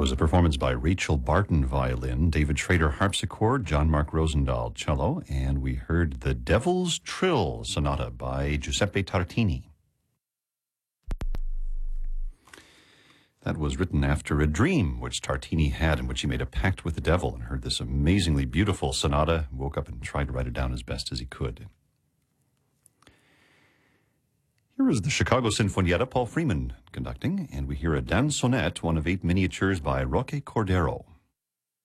was a performance by Rachel Barton, violin, David Schrader, harpsichord, John Mark Rosendahl, cello, and we heard The Devil's Trill Sonata by Giuseppe Tartini. That was written after a dream which Tartini had in which he made a pact with the devil and heard this amazingly beautiful sonata, woke up and tried to write it down as best as he could. Here is the Chicago Sinfonietta, Paul Freeman conducting, and we hear a dansonette, one of 8 miniatures by Roque Cordero.